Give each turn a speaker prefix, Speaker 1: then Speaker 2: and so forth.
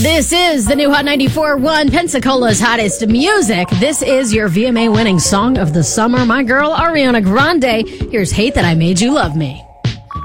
Speaker 1: This is the new Hot 94.1, Pensacola's hottest music. This is your VMA winning song of the summer. My girl, Ariana Grande. Here's Hate That I Made You Love Me.